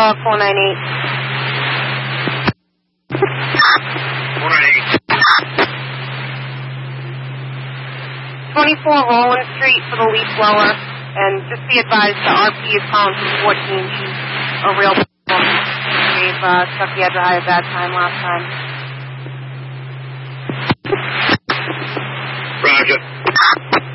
498. 24 Roland Street for the leaf blower, and just be advised the RP is calling from 14. She's a real problem. Gave Stucky Edge a bad time last time.